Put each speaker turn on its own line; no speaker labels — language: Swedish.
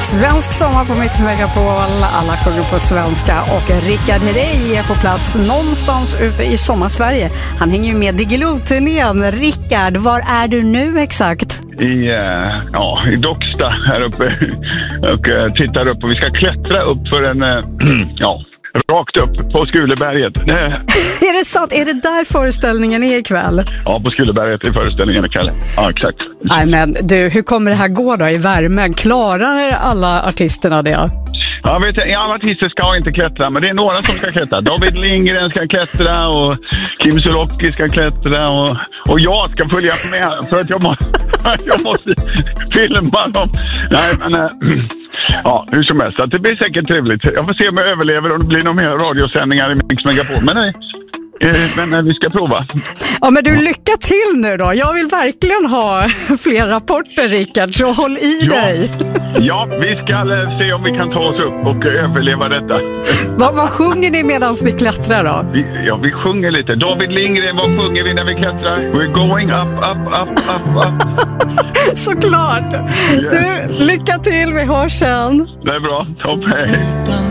Svensk sommar på Mix Megapol. Alla sjunger på svenska. Och Rickard Herrey är på plats någonstans ute i sommarsverige. Han hänger ju med Diggiloo-turnén. Rickard, var är du nu exakt?
I Docksta här uppe. Och tittar upp och vi ska klättra upp för en... rakt upp på Skuleberget.
Är det sant? Är det där föreställningen är ikväll?
Ja, på Skuleberget är föreställningen ikväll. Ja, exakt.
Nej, men du, hur kommer det här gå då i värmen? Klarar alla artisterna det?
Ja, alla artister ska inte klättra, men det är några som ska klättra. David Lindgren ska klättra och Kim Sulocki ska klättra och jag ska följa med för att jag måste filma dem. Nej, men hur som helst. Det blir säkert trevligt. Jag får se om jag överlever och det blir några mer radiosändningar i Mix Megapol. Men vi ska prova.
Ja, men du, lycka till nu då. Jag vill verkligen ha fler rapporter, Rickard, så håll i dig.
Ja, vi ska se om vi kan ta oss upp och överleva detta.
Vad sjunger ni medan ni klättrar då?
Vi sjunger lite. David Lindgren, vad sjunger vi när vi klättrar? We're going up, up, up, up, up.
Såklart. Yeah. Du, lycka till, vi hörs sen.
Det är bra, topp, hej.